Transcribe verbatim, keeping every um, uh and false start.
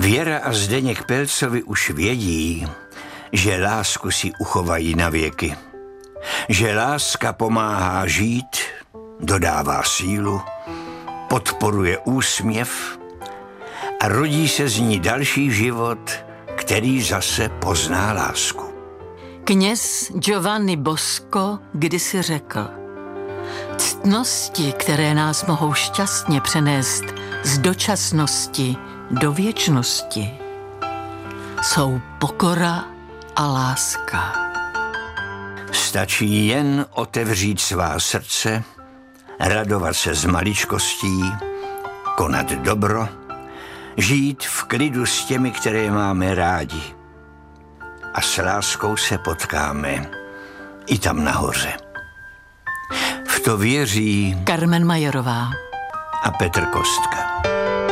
Věra a Zdeněk Pelcovi už vědí, že lásku si uchovají na věky. Že láska pomáhá žít, dodává sílu, podporuje úsměv a rodí se z ní další život, který zase pozná lásku. Kněz Giovanni Bosco kdysi řekl: ctnosti, které nás mohou šťastně přenést z dočasnosti do věčnosti, jsou pokora a láska. Stačí jen otevřít svá srdce, radovat se z maličkostí, konat dobro, žít v klidu s těmi, které máme rádi. A s láskou se potkáme i tam nahoře. V to věří Karmen Majerová a Petr Kostka.